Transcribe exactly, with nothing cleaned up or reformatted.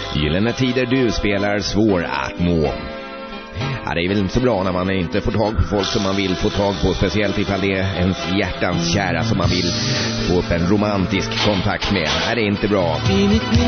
Gyllene tider du spelar svår att nå. Ja, det är väl inte så bra när man inte får tag på folk som man vill få tag på. Speciellt ifall det är ens hjärtans kära som man vill få upp en romantisk kontakt med. Ja, det är inte bra.